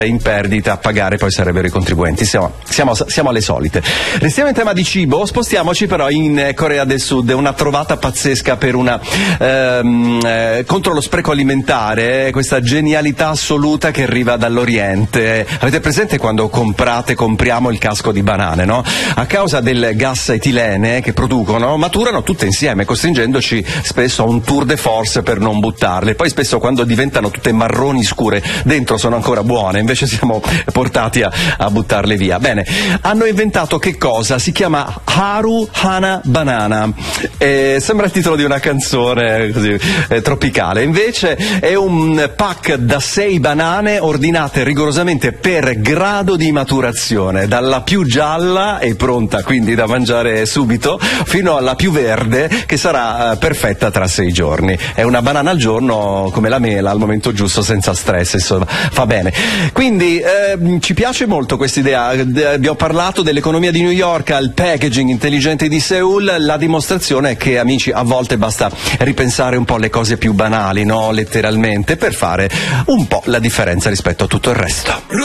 in perdita, a pagare poi sarebbero i contribuenti. Siamo alle solite. Restiamo in tema di cibo, spostiamoci però in Corea del Sud. È una trovata pazzesca per una contro lo spreco alimentare, questa genialità assoluta che arriva dall'Oriente. Avete presente quando compriamo il casco di banane, no? A causa del gas etilene che producono, maturano tutte insieme, costringendoci spesso a un tour de force per non buttarle. Poi spesso quando diventano tutte marroni scure, dentro sono ancora buone, invece siamo portati a buttarle via. Bene, hanno inventato che cosa? Si chiama Haru Hana Banana. Sembra il titolo di una canzone così, tropicale. Invece è un pack da 6 banane ordinate rigorosamente per grado di maturazione, dalla più gialla e pronta quindi da mangiare subito, fino alla più verde che sarà perfetta tra 6 giorni. È una banana al giorno come la mela, al momento giusto, senza stress, insomma, fa bene. Quindi ci piace molto questa idea. Abbiamo parlato dell'economia di New York al packaging intelligente di Seoul. La dimostrazione è che, amici, a volte basta ripensare un po' le cose più banali, no? Letteralmente, per fare un po' la differenza rispetto a tutto il resto.